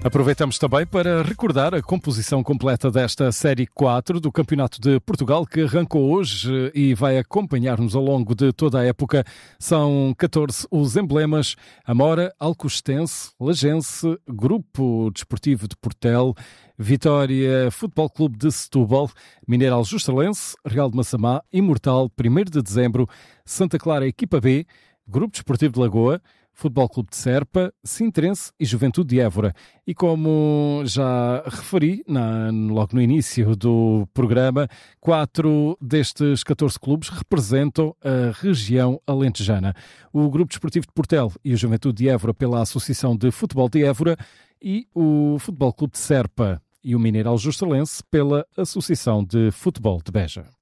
Aproveitamos também para recordar a composição completa desta Série 4 do Campeonato de Portugal, que arrancou hoje e vai acompanhar-nos ao longo de toda a época. São 14 os emblemas: Amora, Alcostense, Lagense, Grupo Desportivo de Portel, Vitória Futebol Clube de Setúbal, Mineral Justalense, Real de Massamá, Imortal, 1º de Dezembro, Santa Clara Equipa B, Grupo Desportivo de Lagoa, Futebol Clube de Serpa, Sintrense e Juventude de Évora. E como já referi logo no início do programa, 4 destes 14 clubes representam a região alentejana. O Grupo Desportivo de Portel e o Juventude de Évora pela Associação de Futebol de Évora e o Futebol Clube de Serpa e o Mineral Justalense pela Associação de Futebol de Beja.